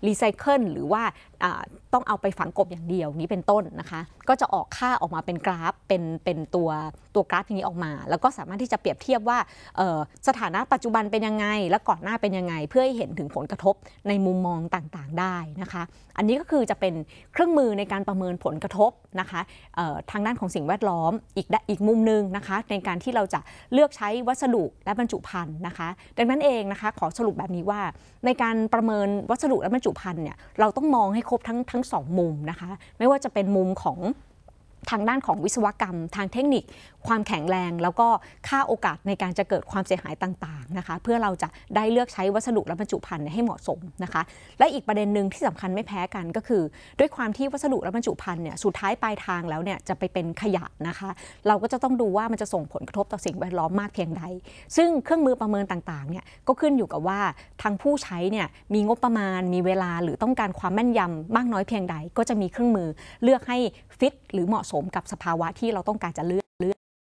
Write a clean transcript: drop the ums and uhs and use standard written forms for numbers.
รีไซเคิลหรือว่าต้องเอาไปฝังกลบอย่างเดียวนี้เป็นต้นนะคะก็จะออกค่าออกมาเป็นกราฟเป็นตัวกราฟอย่างนี้ออกมาแล้วก็สามารถที่จะเปรียบเทียบว่าสถานะปัจจุบันเป็นยังไงและก่อนหน้าเป็นยังไงเพื่อให้เห็นถึงผลกระทบในมุมมองต่างๆได้นะคะอันนี้ก็คือจะเป็นเครื่องมือในการประเมินผลกระทบนะคะทางด้านของสิ่งแวดล้อมอีกมุมนึงนะคะในการที่เราจะเลือกใช้วัสดุและบรรจุภัณฑ์นะคะดังนั้นเองนะคะขอสรุปแบบนี้ว่าในการประเมินวัสดุและบรรจุภัณฑ์เนี่ยเราต้องมองให้ครบทั้งสองมุมนะคะไม่ว่าจะเป็นมุมของทางด้านของวิศวกรรมทางเทคนิคความแข็งแรงแล้วก็ค่าโอกาสในการจะเกิดความเสียหายต่างๆนะคะเพื่อเราจะได้เลือกใช้วัสดุและบรรจุภัณฑ์ให้เหมาะสมนะคะและอีกประเด็นหนึ่งที่สำคัญไม่แพ้กันก็คือด้วยความที่วัสดุและบรรจุภัณฑ์เนี่ยสุดท้ายปลายทางแล้วเนี่ยจะไปเป็นขยะนะคะเราก็จะต้องดูว่ามันจะส่งผลกระทบต่อสิ่งแวดล้อมมากเพียงใดซึ่งเครื่องมือประเมินต่างๆเนี่ยก็ขึ้นอยู่กับว่าทางผู้ใช้เนี่ยมีงบประมาณมีเวลาหรือต้องการความแม่นยำมากน้อยเพียงใดก็จะมีเครื่องมือเลือกให้ฟิตหรือเหมาะสมกับสภาวะที่เราต้องการจะเลือก